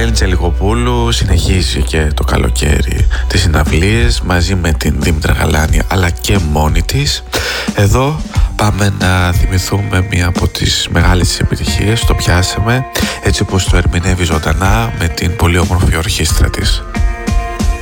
Ελένη Τσελιγοπούλου συνεχίζει και το καλοκαίρι τις συναυλίες μαζί με την Δήμητρα Γαλάνη αλλά και μόνη της. Εδώ πάμε να θυμηθούμε μία από τις μεγάλες της επιτυχίες, το πιάσαμε, έτσι όπως το ερμηνεύει ζωντανά με την πολύ όμορφη ορχήστρα της.